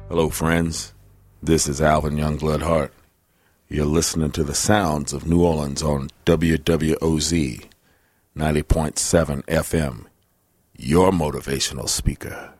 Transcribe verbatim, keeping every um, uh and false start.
Hello, friends. This is Alvin Youngblood Hart. You're listening to the sounds of New Orleans on W W O Z ninety point seven F M, your motivational speaker.